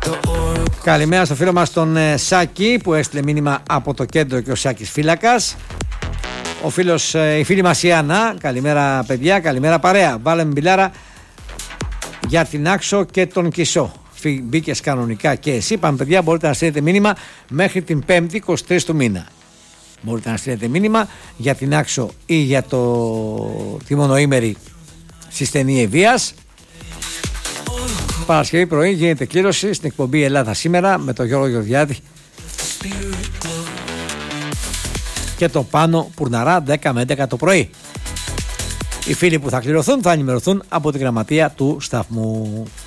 Καλημέρα στο φίλο μας τον Σάκη που έστειλε μήνυμα από το κέντρο και ο Σάκης φύλακας. Ο φίλος, η φίλη μας η Άννα, καλημέρα παιδιά, καλημέρα παρέα. Βάλε μπιλάρα για την Άξο και τον Κισό. Μπήκες κανονικά και εσύ. Πάμε παιδιά, μπορείτε να στείλετε μήνυμα μέχρι την 5η 23 του μήνα. Μπορείτε να στείλετε μήνυμα για την Άξο ή για τη μονοήμερη στη στενή Ευβοίας. Παρασκευή πρωί γίνεται κλήρωση στην εκπομπή Ελλάδα σήμερα με τον Γιώργο Γεωργιάδη και το Πάνο Πουρναρά 10 με 11 το πρωί. Οι φίλοι που θα κληρωθούν θα ενημερωθούν από τη γραμματεία του σταθμού.